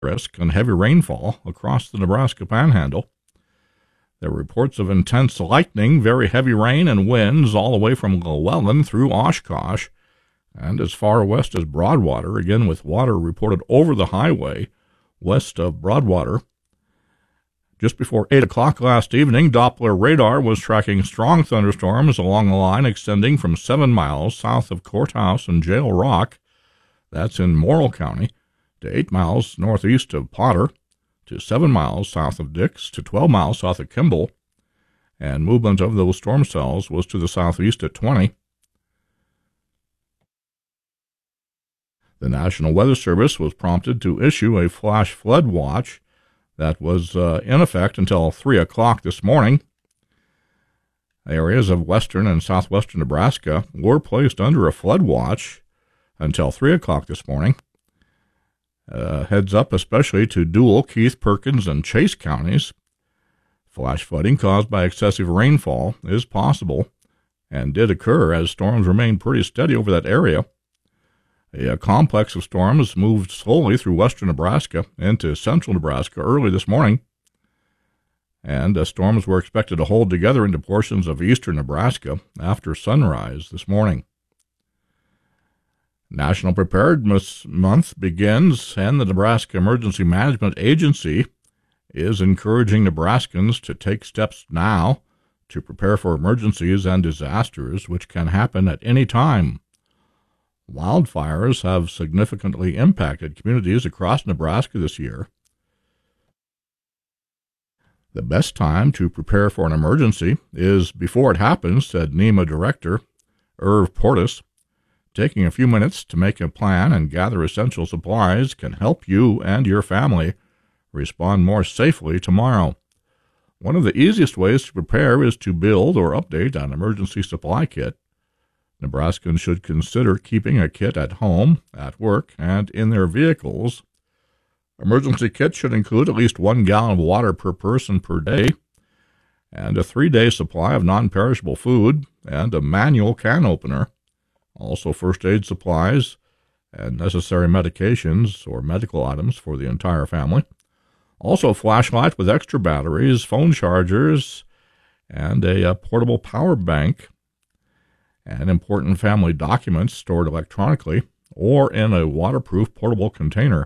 risk and heavy rainfall across the Nebraska Panhandle. There were reports of intense lightning, very heavy rain, and winds all the way from Llewellyn through Oshkosh and as far west as Broadwater, again with water reported over the highway west of Broadwater. Just before 8 o'clock last evening, Doppler radar was tracking strong thunderstorms along the line extending from 7 miles south of Courthouse and Jail Rock, that's in Morrill County, to 8 miles northeast of Potter, to 7 miles south of Dix, to 12 miles south of Kimball, and movement of those storm cells was to the southeast at 20. The National Weather Service was prompted to issue a flash flood watch that was in effect until 3 o'clock this morning. Areas of western and southwestern Nebraska were placed under a flood watch until 3 o'clock this morning. Heads up especially to Dual, Keith, Perkins, and Chase counties. Flash flooding caused by excessive rainfall is possible and did occur as storms remained pretty steady over that area. A complex of storms moved slowly through western Nebraska into central Nebraska early this morning, and storms were expected to hold together into portions of eastern Nebraska after sunrise this morning. National Preparedness Month begins, and the Nebraska Emergency Management Agency is encouraging Nebraskans to take steps now to prepare for emergencies and disasters which can happen at any time. Wildfires have significantly impacted communities across Nebraska this year. The best time to prepare for an emergency is before it happens, said NEMA Director Irv Portis. Taking a few minutes to make a plan and gather essential supplies can help you and your family respond more safely tomorrow. One of the easiest ways to prepare is to build or update an emergency supply kit. Nebraskans should consider keeping a kit at home, at work, and in their vehicles. Emergency kits should include at least 1 gallon of water per person per day, and a 3-day supply of non-perishable food, and a manual can opener. Also first aid supplies and necessary medications or medical items for the entire family. Also a flashlight with extra batteries, phone chargers, and a portable power bank, and important family documents stored electronically or in a waterproof portable container.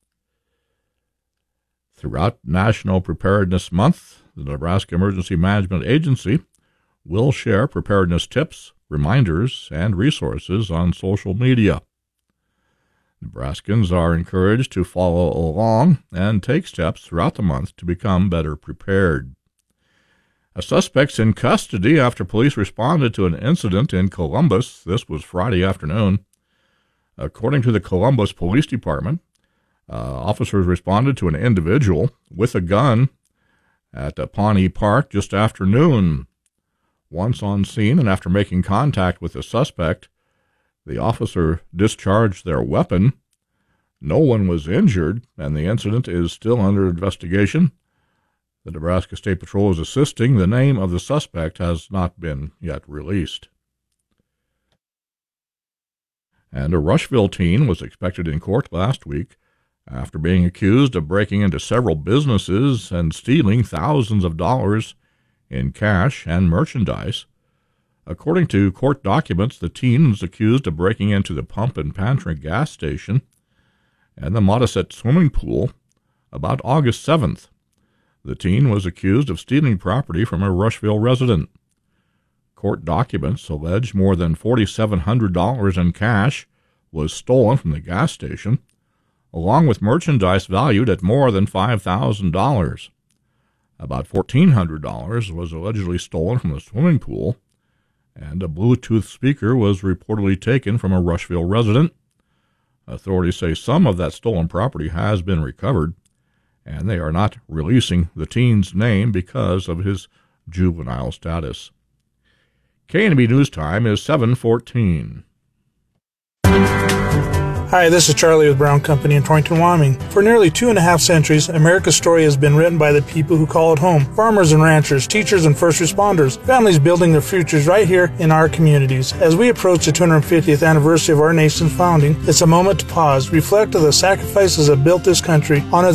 Throughout National Preparedness Month, the Nebraska Emergency Management Agency will share preparedness tips, reminders, and resources on social media. Nebraskans are encouraged to follow along and take steps throughout the month to become better prepared. A suspect's in custody after police responded to an incident in Columbus. This was Friday afternoon. According to the Columbus Police Department, officers responded to an individual with a gun at Pawnee Park just after noon. Once on scene and after making contact with the suspect, the officer discharged their weapon. No one was injured, and the incident is still under investigation. The Nebraska State Patrol is assisting. The name of the suspect has not been yet released. And a Rushville teen was expected in court last week after being accused of breaking into several businesses and stealing thousands of dollars in cash and merchandise. According to court documents, the teen was accused of breaking into the Pump and Pantry gas station and the Modisette swimming pool about August 7th. The teen was accused of stealing property from a Rushville resident. Court documents allege more than $4,700 in cash was stolen from the gas station, along with merchandise valued at more than $5,000. About $1,400 was allegedly stolen from the swimming pool, and a Bluetooth speaker was reportedly taken from a Rushville resident. Authorities say some of that stolen property has been recovered, and they are not releasing the teen's name because of his juvenile status. KNB News Time is 7:14. Hi, this is Charlie with Brown Company in Torrington, Wyoming. For nearly 2.5 centuries, America's story has been written by the people who call it home. Farmers and ranchers, teachers and first responders, families building their futures right here in our communities. As we approach the 250th anniversary of our nation's founding, it's a moment to pause, reflect on the sacrifices that built this country on its